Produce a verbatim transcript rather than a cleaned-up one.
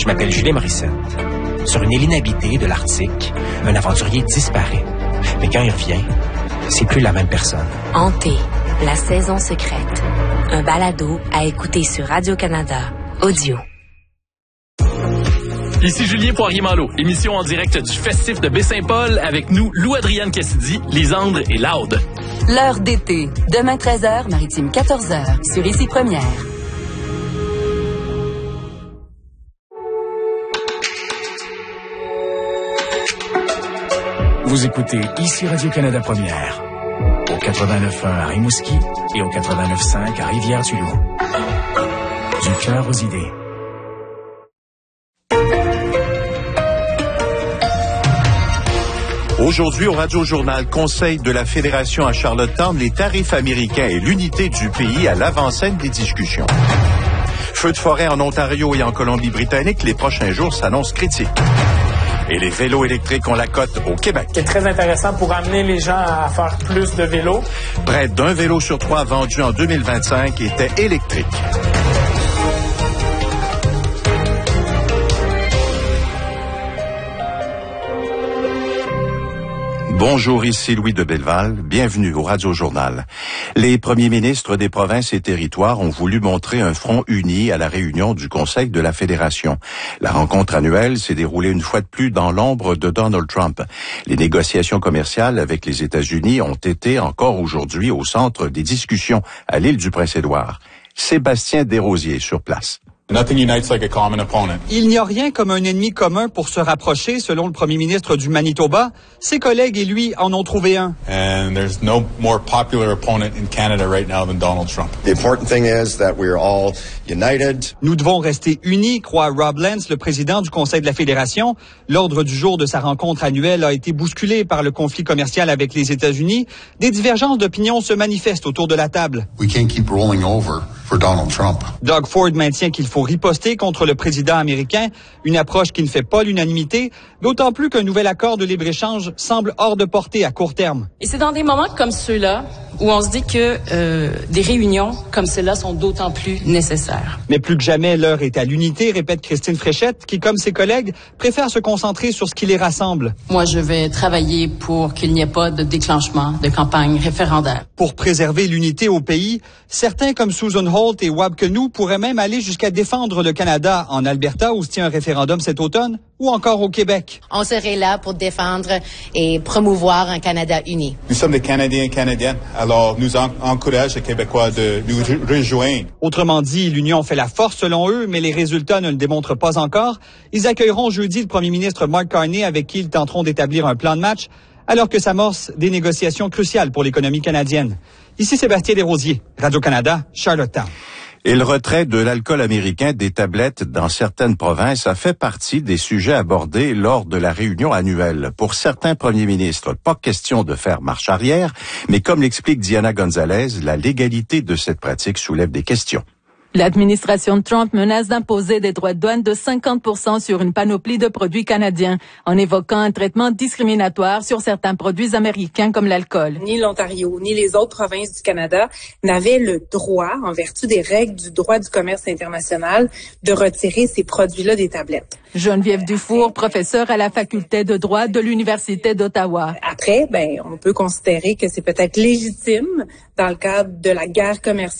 m'appelle Julien Morissette. Sur une île inhabitée de l'Arctique, un aventurier disparaît. Mais quand il revient, c'est plus la même personne. Hanté, la saison secrète. Un balado à écouter sur Radio-Canada Audio. Ici Julien Poirier-Malo, émission en direct du Festif de Baie-Saint-Paul avec nous, Lou-Adrienne Cassidy, Lisandre et Laude. L'heure d'été, demain treize heures, Maritime quatorze heures, sur Ici Première. Vous écoutez Ici Radio-Canada Première, au quatre-vingt-neuf point un à Rimouski et au quatre-vingt-neuf point cinq à Rivière-du-Loup. Du cœur aux idées. Aujourd'hui, au Radio-Journal, Conseil de la Fédération à Charlottetown, les tarifs américains et l'unité du pays à l'avant-scène des discussions. Feux de forêt en Ontario et en Colombie-Britannique, les prochains jours s'annoncent critiques. Et les vélos électriques ont la cote au Québec. C'est très intéressant pour amener les gens à faire plus de vélos. Près d'un vélo sur trois vendu en deux mille vingt-cinq était électrique. Bonjour, ici Louis de Belleval. Bienvenue au Radio-Journal. Les premiers ministres des provinces et territoires ont voulu montrer un front uni à la réunion du Conseil de la Fédération. La rencontre annuelle s'est déroulée une fois de plus dans l'ombre de Donald Trump. Les négociations commerciales avec les États-Unis ont été encore aujourd'hui au centre des discussions à l'île du Prince-Édouard. Sébastien Desrosiers sur place. Il n'y a rien comme un ennemi commun pour se rapprocher, selon le premier ministre du Manitoba. Ses collègues et lui en ont trouvé un. And there's no more popular opponent in Canada right now than Donald Trump. The important thing is that we are all united. Nous devons rester unis, croit Rob Lance, le président du Conseil de la Fédération. L'ordre du jour de sa rencontre annuelle a été bousculé par le conflit commercial avec les États-Unis. Des divergences d'opinion se manifestent autour de la table. We can't keep rolling over for Donald Trump. Doug Ford maintient qu'il faut riposter contre le président américain, une approche qui ne fait pas l'unanimité, d'autant plus qu'un nouvel accord de libre-échange semble hors de portée à court terme. Et c'est dans des moments comme ceux-là où on se dit que euh, des réunions comme celles-là sont d'autant plus nécessaires. Mais plus que jamais, l'heure est à l'unité, répète Christine Fréchette, qui, comme ses collègues, préfère se concentrer sur ce qui les rassemble. Moi, je vais travailler pour qu'il n'y ait pas de déclenchement de campagne référendaire. Pour préserver l'unité au pays, certains comme Susan Holt et Wab Kenou pourraient même aller jusqu'à défendre le Canada en Alberta où se tient un référendum cet automne, ou encore au Québec. On serait là pour défendre et promouvoir un Canada uni. Nous sommes des Canadiens et Canadiennes, alors nous en- encourage les Québécois de nous re- rejoindre. Autrement dit, l'union fait la force selon eux, mais les résultats ne le démontrent pas encore. Ils accueilleront jeudi le premier ministre Mark Carney avec qui ils tenteront d'établir un plan de match, alors que s'amorcent des négociations cruciales pour l'économie canadienne. Ici Sébastien Desrosiers, Radio-Canada, Charlottetown. Et le retrait de l'alcool américain des tablettes dans certaines provinces a fait partie des sujets abordés lors de la réunion annuelle. Pour certains premiers ministres, pas question de faire marche arrière, mais comme l'explique Diana Gonzalez, la légalité de cette pratique soulève des questions. L'administration de Trump menace d'imposer des droits de douane de cinquante pour cent sur une panoplie de produits canadiens, en évoquant un traitement discriminatoire sur certains produits américains comme l'alcool. Ni l'Ontario, ni les autres provinces du Canada n'avaient le droit, en vertu des règles du droit du commerce international, de retirer ces produits-là des tablettes. Geneviève Dufour, professeure à la faculté de droit de l'Université d'Ottawa. Après, ben, on peut considérer que c'est peut-être légitime, dans le cadre de la guerre commerciale,